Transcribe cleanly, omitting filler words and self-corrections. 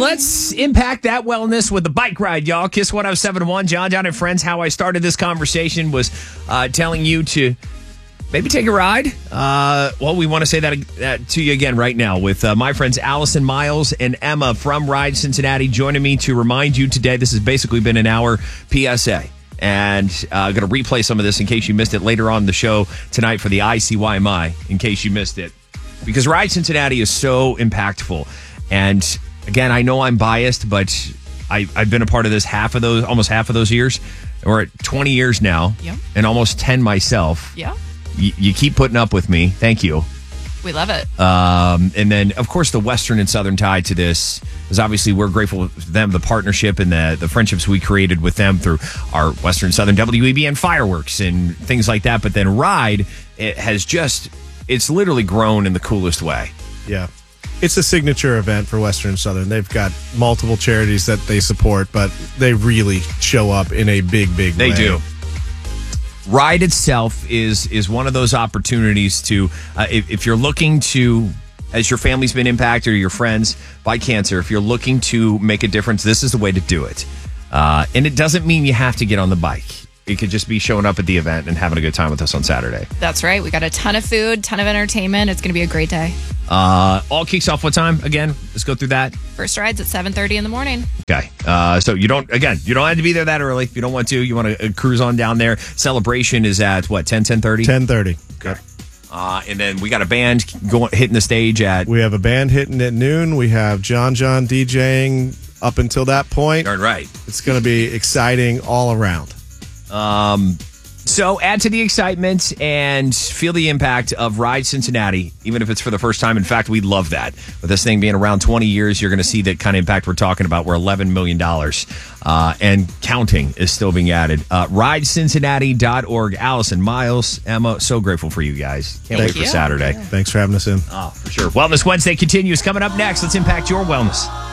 let's impact that wellness with the bike ride, y'all. Kiss 107.1, John and Friends. How I started this conversation was telling you to maybe take a ride. Well, we want to say that to you again right now with my friends Allison, Miles, and Emma from Ride Cincinnati joining me to remind you today. This has basically been an hour PSA. And I'm going to replay some of this in case you missed it later on in the show tonight for the ICYMI, in case you missed it. Because Ride Cincinnati is so impactful. And again, I know I'm biased, but I've been a part of this almost half of those years. We're at 20 years now, Yep. and almost 10 myself. Yeah. You keep putting up with me. Thank you. We love it. And then, of course, the Western and Southern tie to this is obviously we're grateful for them, the partnership and the friendships we created with them through our Western and Southern WEBN fireworks and things like that. But then Ride, it's literally grown in the coolest way. Yeah. It's a signature event for Western and Southern. They've got multiple charities that they support, but they really show up in a big way. They do. Ride itself is one of those opportunities to, if you're looking to, as your family's been impacted or your friends by cancer, if you're looking to make a difference, this is the way to do it. And it doesn't mean you have to get on the bike. It could just be showing up at the event and having a good time with us on Saturday. That's right. We got a ton of food, ton of entertainment. It's going to be a great day. All kicks off what time? Again, let's go through that. First ride's at 7:30 in the morning. Okay. So you don't have to be there that early. If you don't want to, you want to cruise on down there. Celebration is at what, 10:30? 10:30. Okay. And then we got a band hitting the stage at... We have a band hitting at noon. We have John DJing up until that point. All right. It's going to be exciting all around. So add to the excitement and feel the impact of Ride Cincinnati, even if it's for the first time. In fact, we love that. With this thing being around 20 years, you're going to see that kind of impact we're talking about. We're $11 million and counting is still being added. RideCincinnati.org. Allison, Miles, Emma, so grateful for you guys. Can't wait for Saturday. Thanks for having us in. For sure. Wellness Wednesday continues. Coming up next, let's impact your wellness.